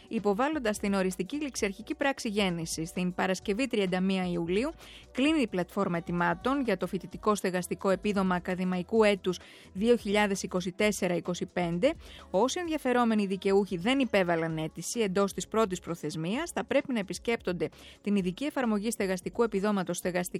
υποβάλλοντας την οριστική ληξιαρχική πράξη γέννησης. Την Παρασκευή 31 Ιουλίου κλείνει η πλατφόρμα ετοιμάτων για το φοιτητικό στεγαστικό επίδομα ακαδημαϊκού έτους 2024-25. Όσοι ενδιαφερόμενοι δικαιούχοι δεν υπέβαλαν αίτηση εντός της πρώτης προθεσμίας, θα πρέπει να επισκέπτονται την ειδική εφαρμογή στεγαστικού επιδόματος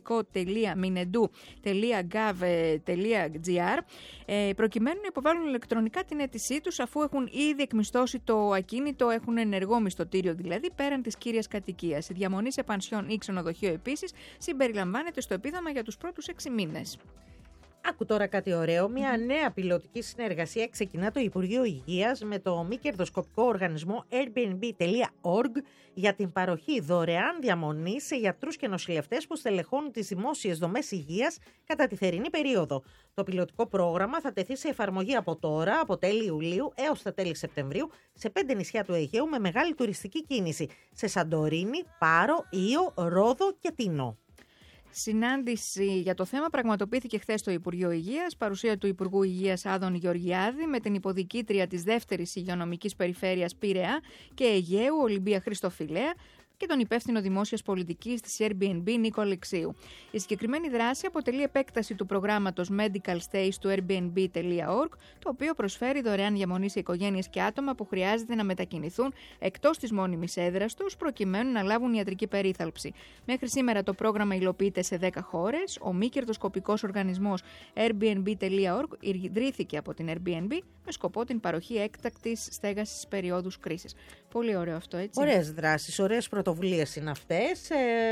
stεγαστικό.minedu.gov.gr προκειμένου να υποβάλουν ηλεκτρονικά την αίτησή τους, αφού έχουν ήδη εκμισθώσει το ακίνητο, έχουν ενεργό μισθωτήριο δηλαδή, πέραν της κύριας κατοικίας. Η διαμονή σε πανσιόν ή ξενοδοχείο επίσης συμπεριλαμβάνεται στο επίδομα για τους πρώτους 6 μήνες. Άκου τώρα κάτι ωραίο. Μια νέα πιλωτική συνεργασία ξεκινά το Υπουργείο Υγείας με το μη κερδοσκοπικό οργανισμό Airbnb.org για την παροχή δωρεάν διαμονής σε γιατρούς και νοσηλευτές που στελεχώνουν τις δημόσιες δομές υγείας κατά τη θερινή περίοδο. Το πιλωτικό πρόγραμμα θα τεθεί σε εφαρμογή από τώρα, από τέλη Ιουλίου έως τα τέλη Σεπτεμβρίου, σε 5 νησιά του Αιγαίου με μεγάλη τουριστική κίνηση. Σε Σαντορίνη, Πάρο, Ήο, Ρόδο και Τίνο. Συνάντηση για το θέμα πραγματοποιήθηκε χθες στο Υπουργείο Υγείας, παρουσία του Υπουργού Υγείας Άδων Γεωργιάδη με την υποδικήτρια της δεύτερης υγειονομικής περιφέρειας Πειραιά και Αιγαίου Ολυμπία Χριστοφιλέα και τον υπεύθυνο δημόσιας πολιτικής της Airbnb Νίκο Αλεξίου. Η συγκεκριμένη δράση αποτελεί επέκταση του προγράμματος Medical Stays του Airbnb.org, το οποίο προσφέρει δωρεάν διαμονή σε οικογένειες και άτομα που χρειάζεται να μετακινηθούν εκτός της μόνιμης έδρας τους, προκειμένου να λάβουν ιατρική περίθαλψη. Μέχρι σήμερα το πρόγραμμα υλοποιείται σε 10 χώρες. Ο μη κερδοσκοπικός οργανισμός Airbnb.org ιδρύθηκε από την Airbnb με σκοπό την παροχή έκτακτης στέγασης σε περιόδους κρίσης. Πολύ ωραίο αυτό, έτσι. Ωραίες δράσεις, ωραίες πρωτοβουλίες είναι αυτές.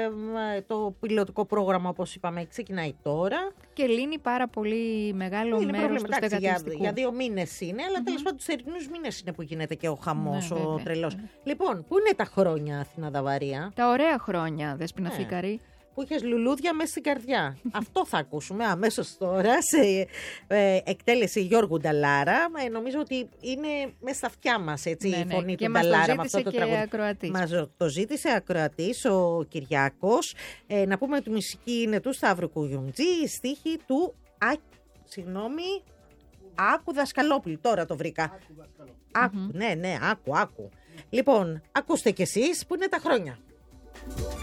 Το πιλωτικό πρόγραμμα, όπως είπαμε, ξεκινάει τώρα. Και λύνει πάρα πολύ μεγάλο μέρος του στεγαστικού. Για 2 μήνες είναι, αλλά τέλος πάντων τους ερηνούς μήνες είναι που γίνεται και ο χαμός, ναι, ο τρελός. Λοιπόν, πού είναι τα χρόνια, Αθηνά Δαβαρία? Τα ωραία χρόνια, Δέσποινα Φίκαρη. Που είχες λουλούδια μέσα στην καρδιά. Αυτό θα ακούσουμε αμέσως τώρα σε εκτέλεση Γιώργου Νταλάρα. Νομίζω ότι είναι μέσα στα αυτιά μας, έτσι, η φωνή του Νταλάρα με αυτό το τραγούδι. Μας το ζήτησε ακροατής ο Κυριάκος. Να πούμε ότι η μουσική είναι του Σταύρου Κουγιουμτζή, η στίχη του Άκου Δασκαλόπουλου. Τώρα το βρήκα. Άκου. Ναι, άκου. Λοιπόν, ακούστε κι εσείς που είναι τα χρόνια.